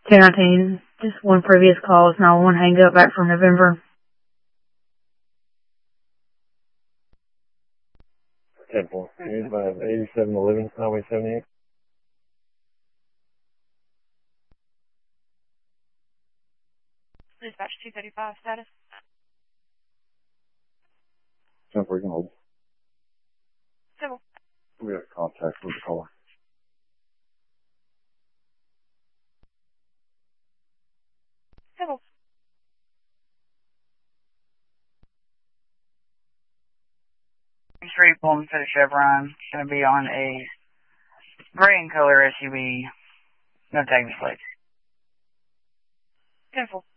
1019, just one previous call. It's now one hang up back from November. 10-4. Here's my 8711, Highway 78. Dispatch 235 status. 10-4, you can hold. Civil. We have contact with the caller. Civil. Street Pullman for the Chevron. Going to be on a gray and color SUV. No tagging plate. 10-4.